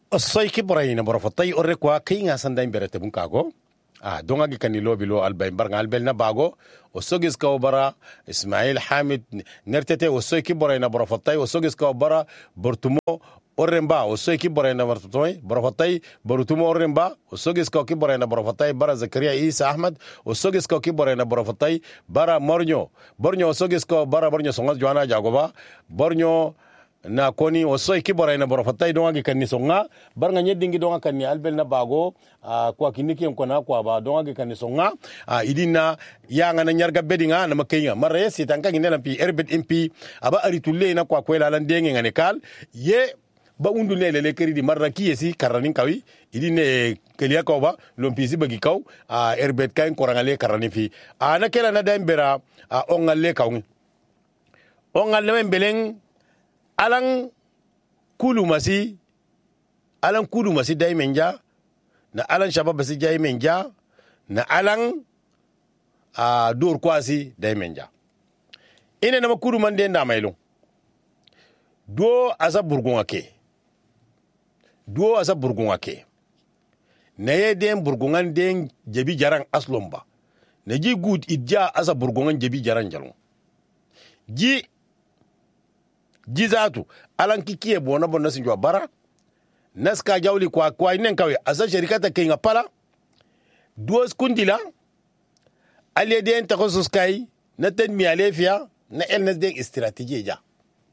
Osoiki borayina borofotai orre kwa kinga sanda imberete bunkago. Donga gi kanilo bilo albay barnga albel na bago. Osogis ka obara Ismail Hamid nertete osoiki borayina borofotai osogis ka obara bortumo orremba osoiki borayina borofotai bortumo orremba osogis ka ki borayina borofotai bara Zakaria Isa Ahmad osogis ka ki borayina borofotai bara Bornyo osogis ka bara Bornyo songas Joana Jagoba Bornyo na koni osoi kibora ina borofatai donga gi kanni songa barnga nyedingi donga kanni albel na bago kwa kiniki kona kwa ba donga gi kanni songa idina yanga na nyarga bedinga na makenga mare si tanka ngine lampi erbet mp aba aritulle na kwa kwela lan denge ngane kal ye ba undu ne le keri di marra kiyesi karanin kawi idine keliya ko ba lompisi bagi kaw erbet kain korangale karani fi na kela na dembera ongalle kaw ongalle mbeleng alan kulu masi daimenja na alan shabab si daimenja na alan dur kwasi daimenja ine na kulu man den da mailo do asa burgun ake na yeden burgungan den jabi jaran aslomba na ji good idja asa burgungan jabi jaran jalon jizatu alan kikie bona sinjwa bara naska jawli kwa inen kawe asa sharikata kinga pala duos kundila aliyeden takhusus kai na tanmi alefia na elnasden strategie ja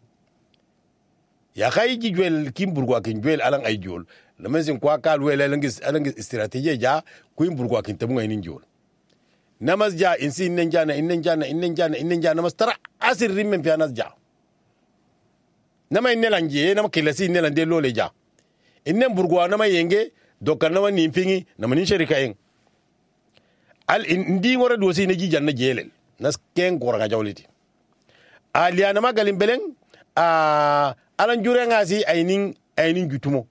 ya kai jigwel kimburgo akin jwel alan ay jol lamasin kwa kal wel alan strategie ja kimburgo akin tamu ngay ninjol namas ja insi innen jana namas tara asir rimmen fi anas ja nama innelan je nama kilasi innelan de lole ja innen burgwa nama yenge dokkan nama nimfingi nama nin sharika en ndi ngora dosi ne jijan na jelel nas ken gorga jawliti aliya nama galin beleng alan jure ngasi aynin jutumo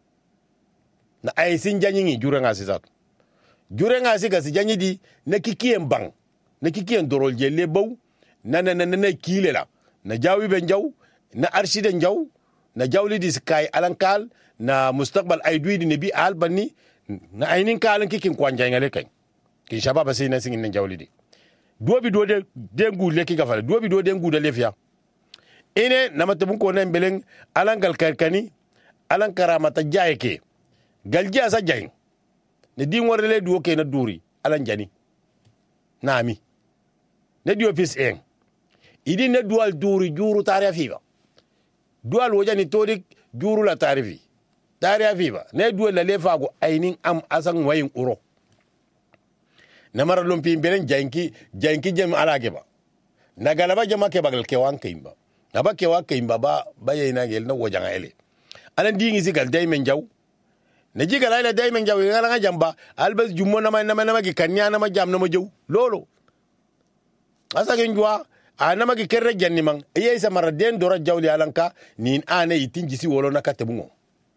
na aysin janyi jure ngasi zat jure ngasi gasi janyi di na kikien bang na kikien dorol jelle baw na kilela na jawi ben jaw na arshiden jaw na jawli di sky alankal na mustaqbal ay duidi ne bi albani na aynin kalan kikin kwanja ngale kay kin shababa sai na singin jawli di dobi do de dengu leki gafale dobi do dengu de lefia ine na matabun ko nan beleng alangal karkani alan karamata jayeke galji asa jay ne di ngorele duo ke na duri alan jani nami ne di office en idi ne dual duri juru tariya fiba dual wajani todik juru la tarifi tariya fiba ne dual la lefago aynin am asan wayin uro na mara lompi belen janki jem alage ba na galaba jama ke bagal ke wan kayimba aba ke wa kayimba ba bayina gel na wajanga ele alan dingi sigal daymen jaw na jigal ayla daymen jaw ngala nga jamba albas jummo na gi kanya na ma jam na ma jaw lolo asa gen jwa ana magi kerre janni man yey sa mara den dora jawli alanka nin ana itin jisi wolo na katebungo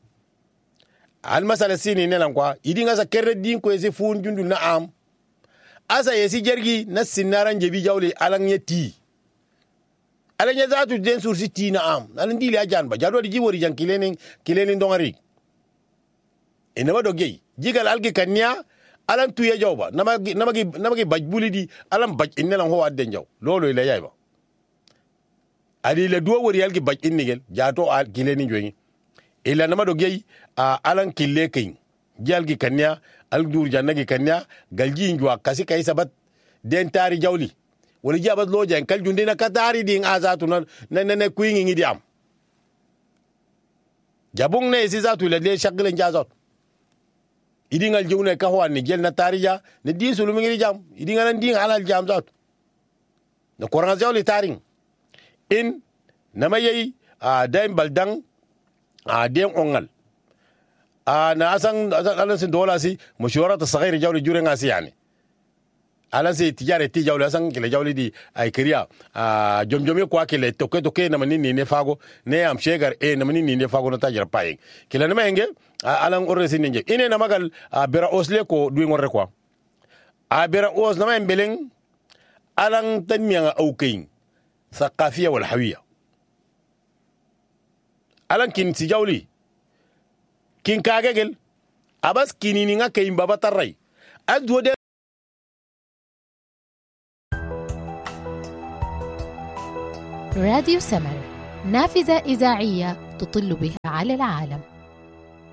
al masala sini ne lan kwa idinga sa kerre din ko ese fun jundu na am asa yesi jergi na sinaran jebi jawli alan yeti alan ya zatu den sursi ti na am alan dili ajan ba jado di jiwori jan kilenin dongari ina ma dogey jigal algi kanya alan tuye jawba namagi bajbuli di alan baj innelan ho adden jaw lolo ila yayba ali la do wori yalgi baj innigel jato al kileni joyi ila namado gey alan kille kay jalgi kanya al dur jannagi kanya galji njwa kasi kay sabat den tari jawli wala jabat lo jan kal junde na katari ding azatu na kuingi ngidi am jabung ne si zatu la le shaglen jazot idingal jewne ka hwani gel na tarija ne di sulu mi ngi jam idingal ndi halal jam zat na koranga jawli taring in namayay daim baldang den ongal na asan alasin dolasi mushawarata saghir jawli jure ngasi yani alasi tijareti jawli asan kile jawli di ay kriya jomjome kwa kile toke na manini ne fago ne am shegar na manini ne fago na tajira pay kile na menge alan orresi ninje ine na magal bera osle ko duin orre kwa bera os na membeleng alan tanmiya aukain thaqafiya wal hawiya alan kin si jawli kin kagegel abas kinini nga kay mbaba tarray adwo de راديو سمر، نافذة إذاعية تطل بها على العالم.